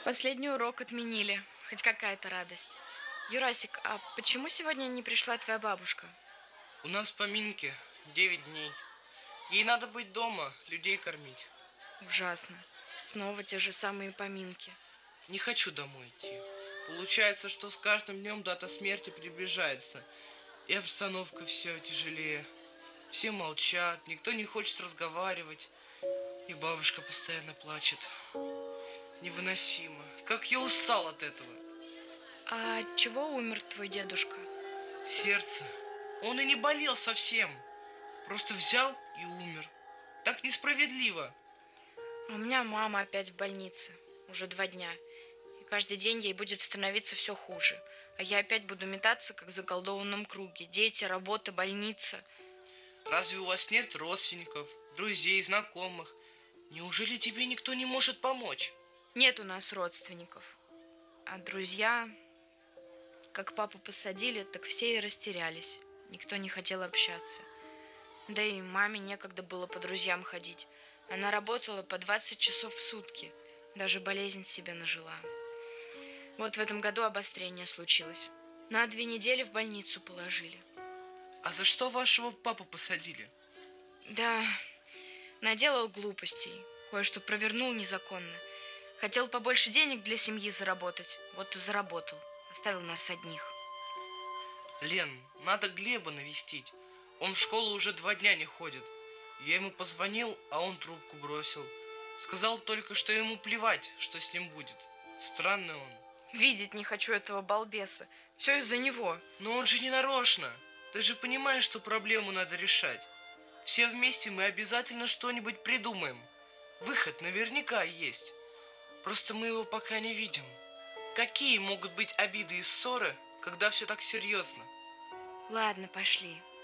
Последний урок отменили. Хоть какая-то радость. Юрасик, а почему сегодня не пришла твоя бабушка? У нас поминки 9 дней. Ей надо быть дома, людей кормить. Ужасно. Снова те же самые поминки. Не хочу домой идти. Получается, что с каждым днем дата смерти приближается. И обстановка все тяжелее. Все молчат, никто не хочет разговаривать. И бабушка постоянно плачет. Невыносимо. Как я устал от этого. А от чего умер твой дедушка? Сердце. Он и не болел совсем. Просто взял и умер. Так несправедливо. А у меня мама опять в больнице. Уже 2 дня. И каждый день ей будет становиться все хуже. А я опять буду метаться, как в заколдованном круге. Дети, работа, больница. Разве у вас нет родственников, друзей, знакомых? Неужели тебе никто не может помочь? Нет у нас родственников. А друзья, как папу посадили, так все и растерялись. Никто не хотел общаться. Да и маме некогда было по друзьям ходить. Она работала по 20 часов в сутки. Даже болезнь себе нажила. Вот в этом году обострение случилось. На 2 недели в больницу положили. А за что вашего папу посадили? Да, наделал глупостей. Кое-что провернул незаконно. Хотел побольше денег для семьи заработать. Вот и заработал. Оставил нас одних. Лен, надо Глеба навестить. Он в школу уже 2 дня не ходит. Я ему позвонил, а он трубку бросил. Сказал только, что ему плевать, что с ним будет. Странный он. Видеть не хочу этого балбеса. Все из-за него. Но он же не нарочно. Ты же понимаешь, что проблему надо решать. Все вместе мы обязательно что-нибудь придумаем. Выход наверняка есть. Просто мы его пока не видим. Какие могут быть обиды и ссоры, когда все так серьезно? Ладно, пошли.